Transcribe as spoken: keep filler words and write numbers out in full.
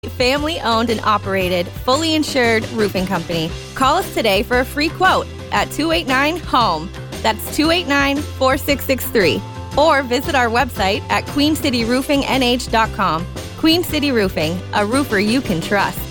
Family-owned and operated, fully insured roofing company. Call us today for a free quote at two eight nine, HOME. That's two eight nine, four six six three. Or visit our website at queen city roofing n h dot com. Queen City Roofing, a roofer you can trust.